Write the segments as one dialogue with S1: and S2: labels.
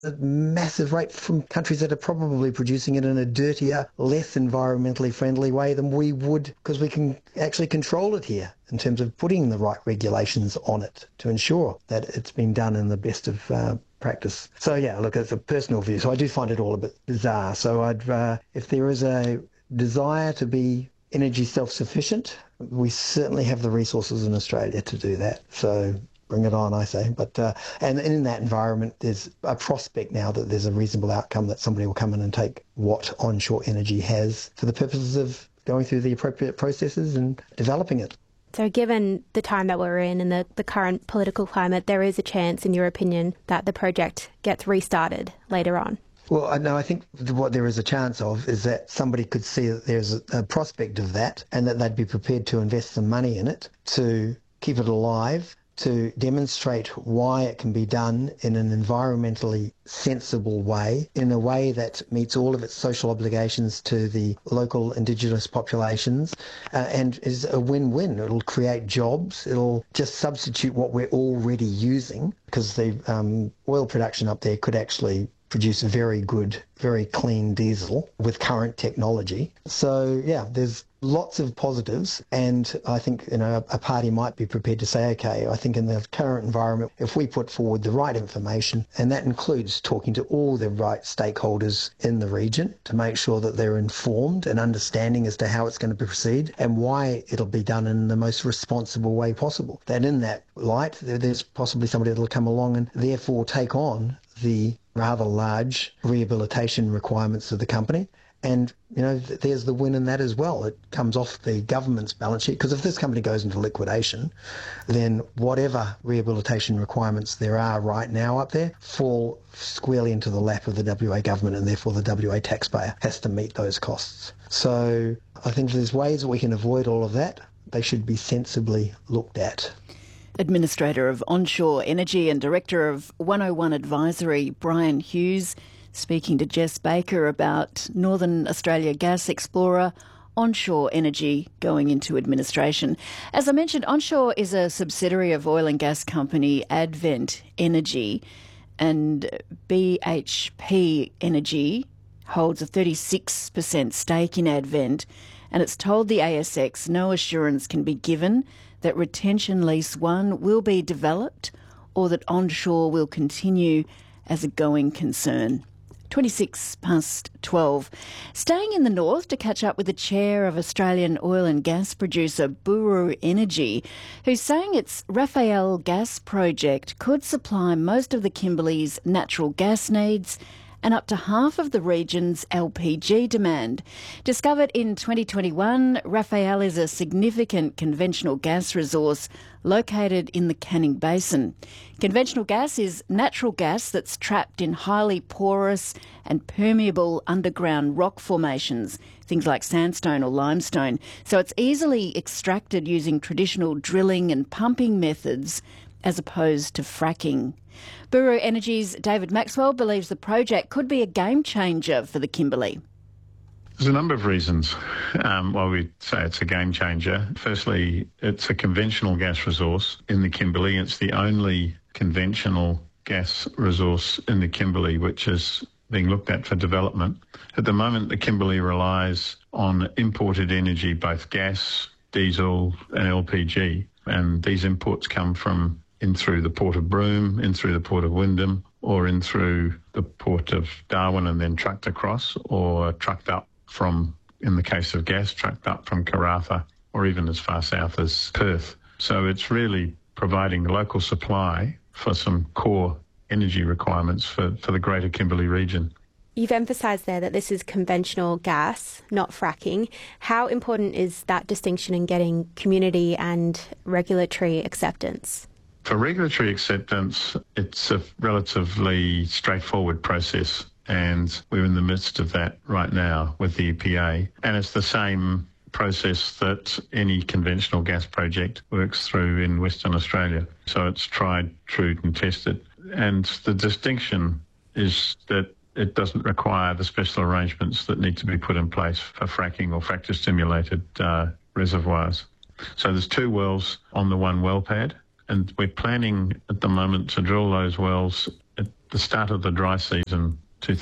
S1: a massive rate from countries that are probably producing it in a dirtier, less environmentally friendly way than we would, because we can actually control it here in terms of putting the right regulations on it to ensure that it's been done in the best of practice. So yeah, look, it's a personal view. So I do find it all a bit bizarre. So if there is a desire to be energy self-sufficient, we certainly have the resources in Australia to do that. So bring it on, I say. But and in that environment, there's a prospect now that there's a reasonable outcome that somebody will come in and take what onshore energy has for the purposes of going through the appropriate processes and developing it.
S2: So given the time that we're in and the current political climate, there is a chance, in your opinion, that the project gets restarted later on?
S1: Well, no, I think what there is a chance of is that somebody could see that there's a prospect of that and that they'd be prepared to invest some money in it to keep it alive, to demonstrate why it can be done in an environmentally sensible way, in a way that meets all of its social obligations to the local Indigenous populations, and is a win-win. It'll create jobs. It'll just substitute what we're already using, because the oil production up there could actually produce very good, very clean diesel with current technology. So yeah, there's lots of positives, and I think a party might be prepared to say, okay, I think in the current environment, if we put forward the right information, and that includes talking to all the right stakeholders in the region to make sure that they're informed and understanding as to how it's going to proceed and why it'll be done in the most responsible way possible. That in that light, there's possibly somebody that'll come along and therefore take on the rather large rehabilitation requirements of the company. And, there's the win in that as well. It comes off the government's balance sheet, because if this company goes into liquidation, then whatever rehabilitation requirements there are right now up there fall squarely into the lap of the WA government, and therefore the WA taxpayer has to meet those costs. So I think there's ways that we can avoid all of that. They should be sensibly looked at.
S3: Administrator of Onshore Energy and Director of 101 Advisory, Brian Hughes, speaking to Jess Baker about Northern Australia Gas Explorer, onshore energy going into administration. As I mentioned, Onshore is a subsidiary of oil and gas company Advent Energy, and BHP Energy holds a 36% stake in Advent, and it's told the ASX no assurance can be given that Retention Lease 1 will be developed or that onshore will continue as a going concern. 12:26. Staying in the north to catch up with the chair of Australian oil and gas producer Buru Energy, who's saying its Raphael gas project could supply most of the Kimberley's natural gas needs and up to half of the region's LPG demand. Discovered in 2021, Raphael is a significant conventional gas resource located in the Canning Basin. Conventional gas is natural gas that's trapped in highly porous and permeable underground rock formations, things like sandstone or limestone, so it's easily extracted using traditional drilling and pumping methods as opposed to fracking. Buru Energy's David Maxwell believes the project could be a game changer for the Kimberley.
S4: There's a number of reasons why we say it's a game changer. Firstly, it's a conventional gas resource in the Kimberley. It's the only conventional gas resource in the Kimberley which is being looked at for development. At the moment, the Kimberley relies on imported energy, both gas, diesel and LPG, and these imports come from in through the Port of Broome, in through the Port of Wyndham, or in through the Port of Darwin and then trucked across, or trucked up from, in the case of gas, trucked up from Karratha, or even as far south as Perth. So it's really providing local supply for some core energy requirements for the greater Kimberley region.
S2: You've emphasised there that this is conventional gas, not fracking. How important is that distinction in getting community and regulatory acceptance?
S4: For regulatory acceptance, it's a relatively straightforward process, and we're in the midst of that right now with the EPA. And it's the same process that any conventional gas project works through in Western Australia. So it's tried, true and tested. And the distinction is that it doesn't require the special arrangements that need to be put in place for fracking or fracture-stimulated reservoirs. So there's 2 wells on the one well pad, and we're planning at the moment to drill those wells at the start of the dry season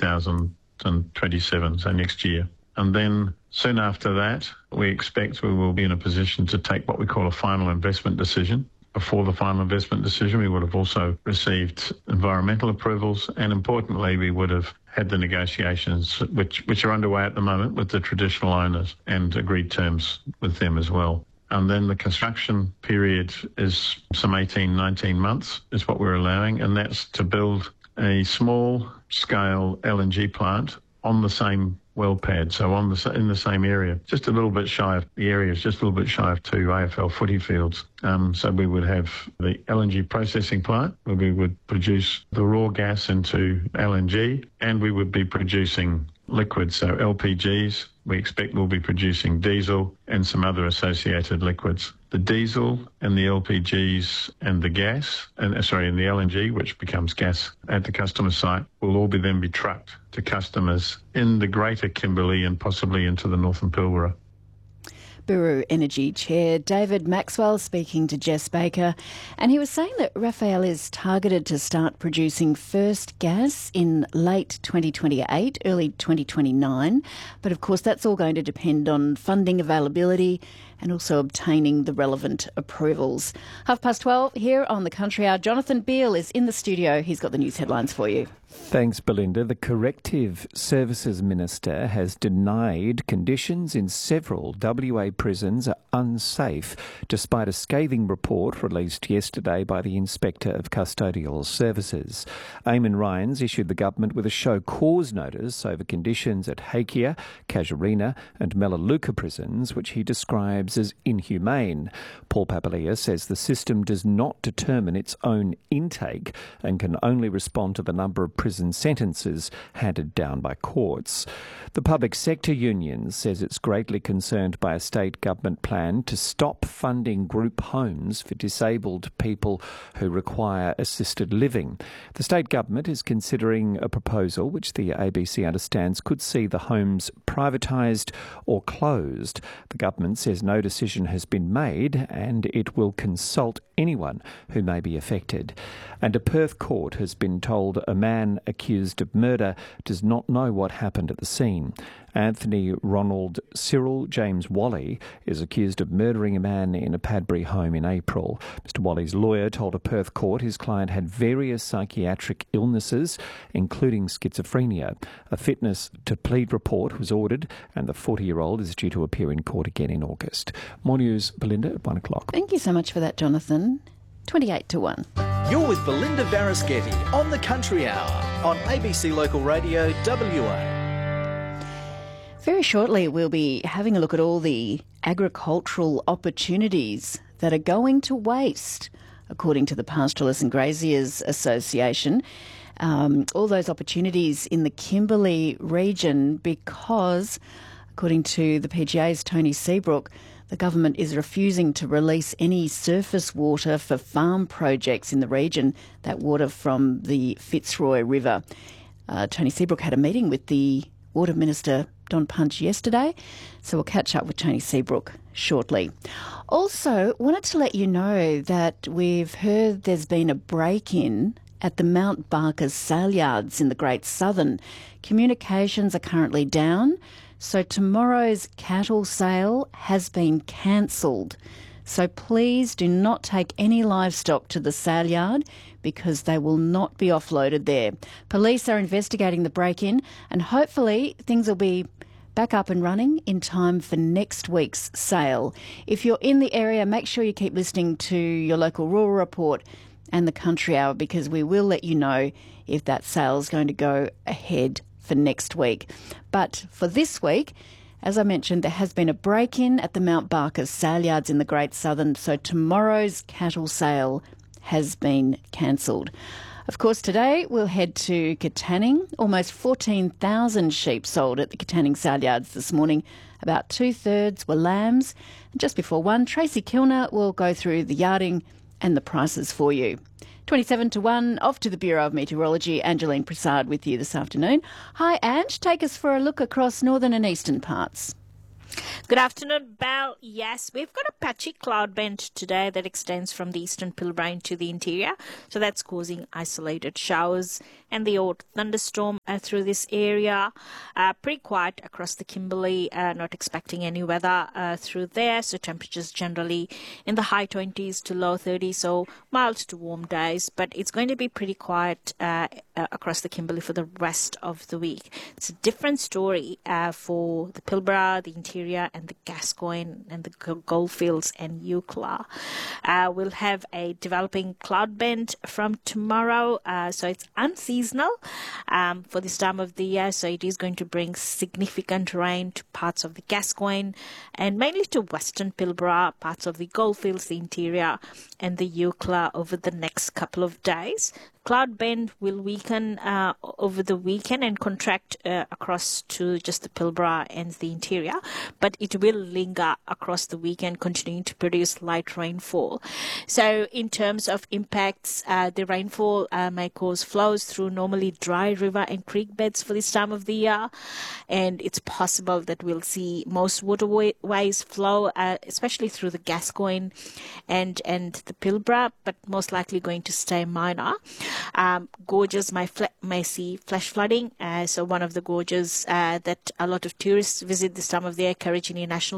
S4: 2027, so next year. And then soon after that, we expect we will be in a position to take what we call a final investment decision. Before the final investment decision, we would have also received environmental approvals, and importantly, we would have had the negotiations which are underway at the moment with the traditional owners and agreed terms with them as well. And then the construction period is some 18, 19 months is what we're allowing, and that's to build a small-scale LNG plant on the same well pad, so in the same area. Just a little bit shy of, the area is just a little bit shy of 2 AFL footy fields. So we would have the LNG processing plant where we would produce the raw gas into LNG, and we would be producing liquids, so LPGs. We expect we'll be producing diesel and some other associated liquids. The diesel and the LPGs and the gas, and the LNG, which becomes gas at the customer site, will all then be trucked to customers in the Greater Kimberley and possibly into the Northern Pilbara.
S3: Buru Energy Chair David Maxwell speaking to Jess Baker, and he was saying that Raphael is targeted to start producing first gas in late 2028, early 2029, but of course that's all going to depend on funding availability and also obtaining the relevant approvals. 12:30 here on the Country Hour. Jonathan Beale is in the studio. He's got the news headlines for you.
S5: Thanks, Belinda. The Corrective Services Minister has denied conditions in several WA prisons are unsafe, despite a scathing report released yesterday by the Inspector of Custodial Services. Eamon Ryans issued the government with a show cause notice over conditions at Hakea, Casuarina and Melaleuca prisons, which he describes as inhumane. Paul Papalia says the system does not determine its own intake and can only respond to the number of prison sentences handed down by courts. The public sector union says it's greatly concerned by a state government plan to stop funding group homes for disabled people who require assisted living. The state government is considering a proposal which the ABC understands could see the homes privatised or closed. The government says no decision has been made and it will consult anyone who may be affected. And a Perth court has been told a man accused of murder does not know what happened at the scene. Anthony Ronald Cyril James Wally is accused of murdering a man in a Padbury home in April. Mr. Wally's lawyer told a Perth court his client had various psychiatric illnesses, including schizophrenia. A fitness to plead report was ordered and the 40-year-old is due to appear in court again in August. More news, Belinda, at 1 o'clock.
S3: Thank you so much for that, Jonathan. 28-1.
S6: You're with Belinda Varasketti on the Country Hour on ABC Local Radio WA.
S3: Very shortly, we'll be having a look at all the agricultural opportunities that are going to waste, according to the Pastoralists and Graziers Association. All those opportunities in the Kimberley region because, according to the PGA's Tony Seabrook, the government is refusing to release any surface water for farm projects in the region, that water from the Fitzroy River. Tony Seabrook had a meeting with the Water Minister Don Punch yesterday, so we'll catch up with Tony Seabrook shortly. Also, wanted to let you know that we've heard there's been a break-in at the Mount Barker sale yards in the Great Southern. Communications are currently down, so tomorrow's cattle sale has been cancelled. So please do not take any livestock to the sale yard because they will not be offloaded there. Police are investigating the break-in and hopefully things will be back up and running in time for next week's sale. If you're in the area, make sure you keep listening to your local rural report and the Country Hour because we will let you know if that sale is going to go ahead for next week. But for this week, as I mentioned, there has been a break-in at the Mount Barker sale yards in the Great Southern, so tomorrow's cattle sale has been cancelled. Of course, today we'll head to Katanning. Almost 14,000 sheep sold at the Katanning sale yards this morning. About 2/3 were lambs. And just before 1, Tracy Kilner will go through the yarding and the prices for you. 27-1, off to the Bureau of Meteorology. Angeline Prasad with you this afternoon. Hi, Ange. Take us for a look across northern and eastern parts.
S7: Good afternoon, Belle. Yes, we've got a patchy cloud band today that extends from the eastern Pilbara into the interior. So that's causing isolated showers and the odd thunderstorm through this area. Pretty quiet across the Kimberley, not expecting any weather through there. So temperatures generally in the high 20s to low 30s, so mild to warm days. But it's going to be pretty quiet across the Kimberley for the rest of the week. It's a different story for the Pilbara, the interior, and the Gascoyne and the Goldfields and Eucla. We'll have a developing cloud band from tomorrow, so it's unseasonal for this time of the year, so it is going to bring significant rain to parts of the Gascoyne and mainly to western Pilbara, parts of the Goldfields, the interior, and the Eucla over the next couple of days. Cloud band will weaken over the weekend and contract across to just the Pilbara and the interior, but it will linger across the weekend, continuing to produce light rainfall. So in terms of impacts, the rainfall may cause flows through normally dry river and creek beds for this time of the year, and it's possible that we'll see most waterways flow, especially through the Gascoyne and the Pilbara, but most likely going to stay minor. Gorges may see flash flooding. So one of the gorges that a lot of tourists visit this time of the year, Karijini National